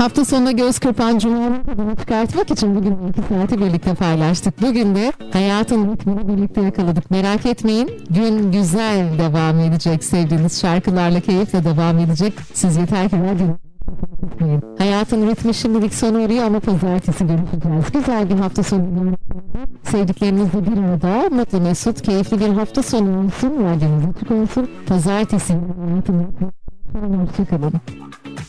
Hafta sonuna göz kırpan Cuma'nın tadını çıkartmak için bugün 2 saati birlikte paylaştık. Bugün de hayatın ritmini birlikte yakaladık. Merak etmeyin, gün güzel devam edecek. Sevdiğiniz şarkılarla keyifle devam edecek. Siz yeter ki radyonun unutmayın. Hayatın ritmi şimdilik sona eriyor ama pazartesi görüşeceğiz. Güzel bir hafta sonu. Sevdiklerinizle bir arada mutlu mesut, keyifli bir hafta sonu olsun. Radyonuz açık olsun. Pazartesi hayatın ritmi. Hoşçakalın.